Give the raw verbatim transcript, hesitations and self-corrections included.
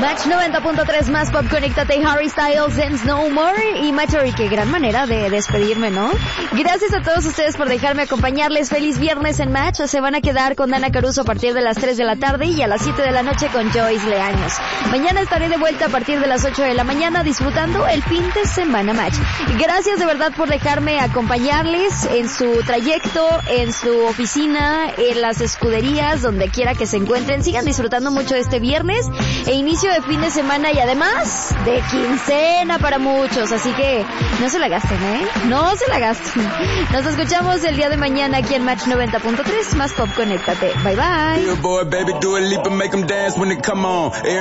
Match noventa punto tres más Pop, conéctate. Harry Styles, Dance No More y Machory. Qué gran manera de despedirme, ¿no? Gracias a todos ustedes por dejarme acompañarles. Feliz viernes en Match. Se van a quedar con Dana Caruso a partir de las tres de la tarde y a las siete de la noche con Joyce Leaños. Mañana estaré de vuelta a partir de las ocho de la mañana disfrutando el fin de semana Match. Gracias de verdad por dejarme acompañarles en su trayecto, en su oficina, en las escuderías, donde quiera que se encuentren. Sigan disfrutando mucho este viernes e inicio de fin de semana y además de quincena para muchos, así que no se la gasten, ¿eh? No se la gasten. Nos escuchamos el día de mañana aquí en Match noventa punto tres más Pop, conéctate. Bye bye.